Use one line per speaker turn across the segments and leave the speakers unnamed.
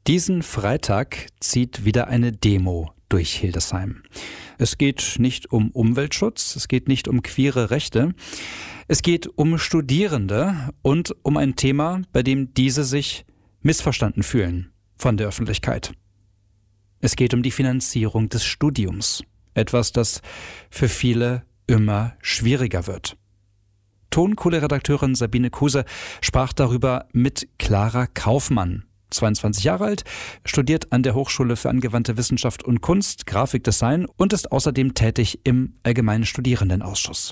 Diesen Freitag zieht wieder eine Demo durch Hildesheim. Es geht nicht um Umweltschutz, es geht nicht um queere Rechte. Es geht um Studierende und um ein Thema, bei dem diese sich missverstanden fühlen von der Öffentlichkeit. Es geht um die Finanzierung des Studiums. Etwas, das für viele immer schwieriger wird. Tonkohle-Redakteurin Sabine Kuse sprach darüber mit Clara Kaufmann. 22 Jahre alt, studiert an der Hochschule für angewandte Wissenschaft und Kunst, Grafikdesign und ist außerdem tätig im Allgemeinen Studierendenausschuss.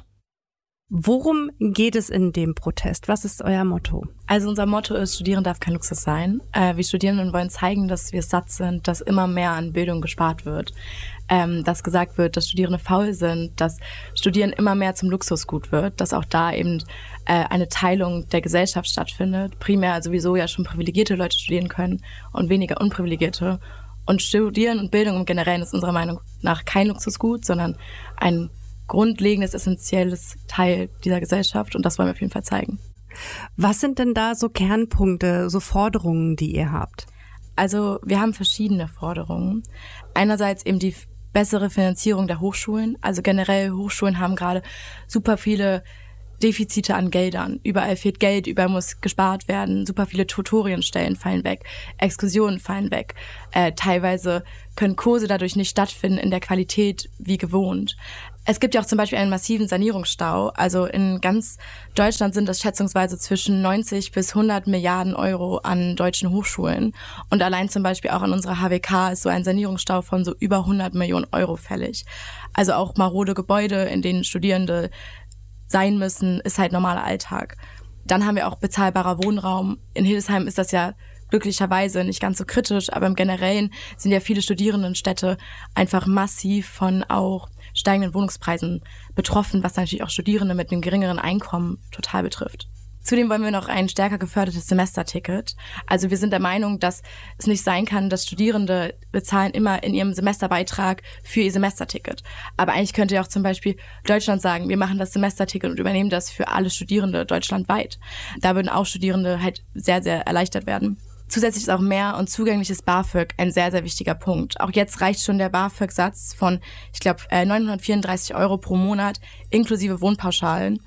Worum geht es in dem Protest? Was ist euer Motto?
Also unser Motto ist, Studieren darf kein Luxus sein. Wir Studierenden wollen zeigen, dass wir satt sind, dass immer mehr an Bildung gespart wird. Dass gesagt wird, dass Studierende faul sind, dass Studieren immer mehr zum Luxusgut wird, dass auch da eben eine Teilung der Gesellschaft stattfindet. Primär sowieso ja schon privilegierte Leute studieren können und weniger unprivilegierte. Und Studieren und Bildung im Generellen ist unserer Meinung nach kein Luxusgut, sondern ein grundlegendes, essentielles Teil dieser Gesellschaft. Und das wollen wir auf jeden Fall zeigen.
Was sind denn da so Kernpunkte, so Forderungen, die ihr habt?
Also wir haben verschiedene Forderungen. Einerseits eben die bessere Finanzierung der Hochschulen. Also generell Hochschulen haben gerade super viele Defizite an Geldern. Überall fehlt Geld, überall muss gespart werden. Super viele Tutorienstellen fallen weg, Exkursionen fallen weg. Teilweise können Kurse dadurch nicht stattfinden in der Qualität wie gewohnt. Es gibt ja auch zum Beispiel einen massiven Sanierungsstau. Also in ganz Deutschland sind das schätzungsweise zwischen 90 bis 100 Milliarden Euro an deutschen Hochschulen. Und allein zum Beispiel auch an unserer HWK ist so ein Sanierungsstau von so über 100 Millionen Euro fällig. Also auch marode Gebäude, in denen Studierende sein müssen, ist halt normaler Alltag. Dann haben wir auch bezahlbarer Wohnraum. In Hildesheim ist das ja glücklicherweise nicht ganz so kritisch, aber im Generellen sind ja viele Studierendenstädte einfach massiv von auch steigenden Wohnungspreisen betroffen, was natürlich auch Studierende mit einem geringeren Einkommen total betrifft. Zudem wollen wir noch ein stärker gefördertes Semesterticket. Also wir sind der Meinung, dass es nicht sein kann, dass Studierende bezahlen immer in ihrem Semesterbeitrag für ihr Semesterticket. Aber eigentlich könnte ja auch zum Beispiel Deutschland sagen, wir machen das Semesterticket und übernehmen das für alle Studierende deutschlandweit. Da würden auch Studierende halt sehr, sehr erleichtert werden. Zusätzlich ist auch mehr und zugängliches BAföG ein sehr, sehr wichtiger Punkt. Auch jetzt reicht schon der BAföG-Satz von, 934 Euro pro Monat inklusive Wohnpauschalen.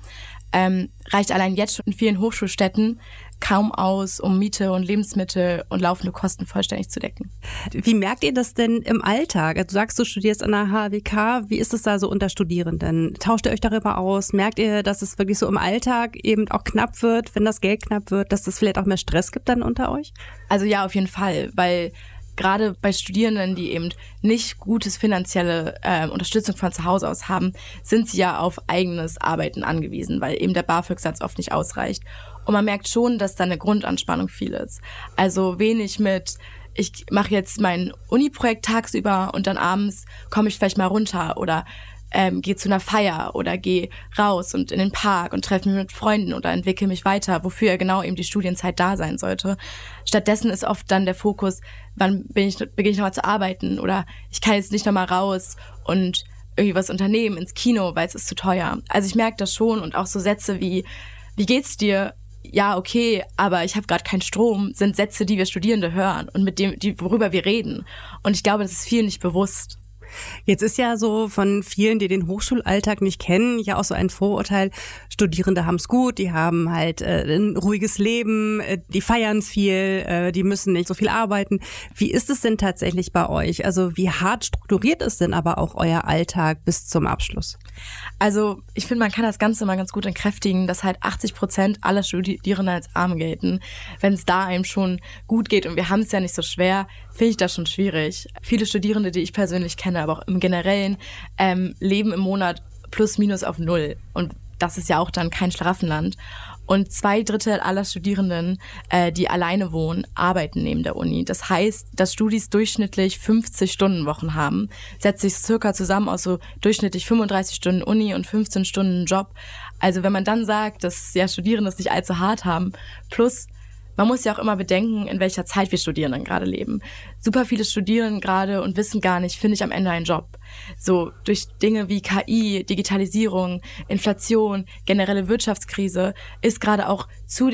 Reicht allein jetzt schon in vielen Hochschulstädten kaum aus, um Miete und Lebensmittel und laufende Kosten vollständig zu decken.
Wie merkt ihr das denn im Alltag? Also du sagst, du studierst an der HWK. Wie ist es da so unter Studierenden? Tauscht ihr euch darüber aus? Merkt ihr, dass es wirklich so im Alltag eben auch knapp wird, wenn das Geld knapp wird, dass es vielleicht auch mehr Stress gibt dann unter euch?
Also ja, auf jeden Fall, weil gerade bei Studierenden, die eben nicht gutes finanzielle Unterstützung von zu Hause aus haben, sind sie ja auf eigenes Arbeiten angewiesen, weil eben der BAföG-Satz oft nicht ausreicht. Und man merkt schon, dass da eine Grundanspannung viel ist. Also wenig mit, ich mache jetzt mein Uni-Projekt tagsüber und dann abends komme ich vielleicht mal runter oder gehe zu einer Feier oder gehe raus und in den Park und treffe mich mit Freunden oder entwickle mich weiter, wofür ja genau eben die Studienzeit da sein sollte. Stattdessen ist oft dann der Fokus, wann beginne ich nochmal zu arbeiten oder ich kann jetzt nicht nochmal raus und irgendwie was unternehmen, ins Kino, weil es ist zu teuer. Also ich merke das schon und auch so Sätze wie geht's dir? Ja, okay, aber ich habe gerade keinen Strom, sind Sätze, die wir Studierende hören und worüber wir reden. Und ich glaube, das ist vielen nicht bewusst.
Jetzt ist ja so von vielen, die den Hochschulalltag nicht kennen, ja auch so ein Vorurteil, Studierende haben es gut, die haben halt ein ruhiges Leben, die feiern viel, die müssen nicht so viel arbeiten. Wie ist es denn tatsächlich bei euch? Also wie hart strukturiert ist denn aber auch euer Alltag bis zum Abschluss?
Also ich finde, man kann das Ganze mal ganz gut entkräftigen, dass halt 80% aller Studierenden als arm gelten. Wenn es da einem schon gut geht und wir haben es ja nicht so schwer, finde ich das schon schwierig. Viele Studierende, die ich persönlich kenne, aber auch im Generellen, leben im Monat plus minus auf 0. Und das ist ja auch dann kein Schlaraffenland. Und 2/3 aller Studierenden, die alleine wohnen, arbeiten neben der Uni. Das heißt, dass Studis durchschnittlich 50-Stunden-Wochen haben, setzt sich circa zusammen aus so durchschnittlich 35 Stunden Uni und 15 Stunden Job. Also wenn man dann sagt, dass ja Studierende es nicht allzu hart haben, plus man muss ja auch immer bedenken, in welcher Zeit wir Studierenden gerade leben. Super viele studieren gerade und wissen gar nicht, finde ich am Ende einen Job. So durch Dinge wie KI, Digitalisierung, Inflation, generelle Wirtschaftskrise ist gerade auch zu dem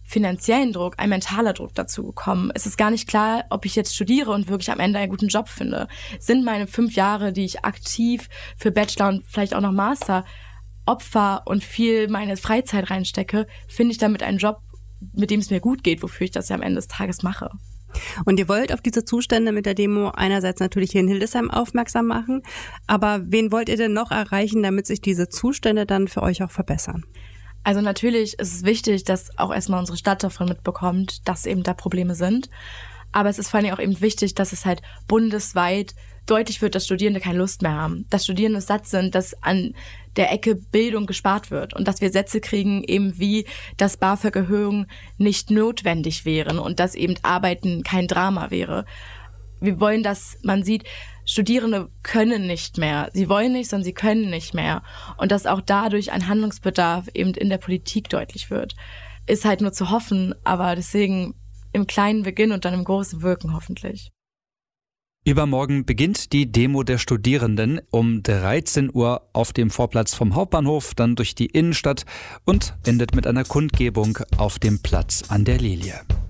finanziellen Druck ein mentaler Druck dazu gekommen. Es ist gar nicht klar, ob ich jetzt studiere und wirklich am Ende einen guten Job finde. Sind meine 5 Jahre, die ich aktiv für Bachelor und vielleicht auch noch Master opfer und viel meine Freizeit reinstecke, finde ich damit einen Job, mit dem es mir gut geht, wofür ich das ja am Ende des Tages mache.
Und ihr wollt auf diese Zustände mit der Demo einerseits natürlich hier in Hildesheim aufmerksam machen, aber wen wollt ihr denn noch erreichen, damit sich diese Zustände dann für euch auch verbessern?
Also natürlich ist es wichtig, dass auch erstmal unsere Stadt davon mitbekommt, dass eben da Probleme sind. Aber es ist vor allem auch eben wichtig, dass es halt bundesweit deutlich wird, dass Studierende keine Lust mehr haben. Dass Studierende satt sind, dass an der Ecke Bildung gespart wird. Und dass wir Sätze kriegen, eben wie, dass BAföG-Erhöhungen nicht notwendig wären und dass eben Arbeiten kein Drama wäre. Wir wollen, dass man sieht, Studierende können nicht mehr. Sie wollen nicht, sondern sie können nicht mehr. Und dass auch dadurch ein Handlungsbedarf eben in der Politik deutlich wird. Ist halt nur zu hoffen, aber deswegen im Kleinen beginnen und dann im Großen wirken hoffentlich.
Übermorgen beginnt die Demo der Studierenden um 13 Uhr auf dem Vorplatz vom Hauptbahnhof, dann durch die Innenstadt und endet mit einer Kundgebung auf dem Platz an der Lilie.